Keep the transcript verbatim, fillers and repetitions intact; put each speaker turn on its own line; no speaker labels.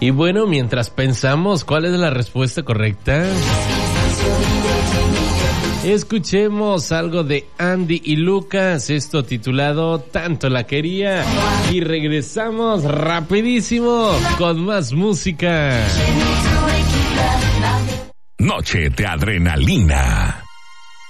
Y bueno, mientras pensamos cuál es la respuesta correcta, escuchemos algo de Andy y Lucas, esto titulado Tanto la quería, y regresamos rapidísimo con más música.
Noche de adrenalina.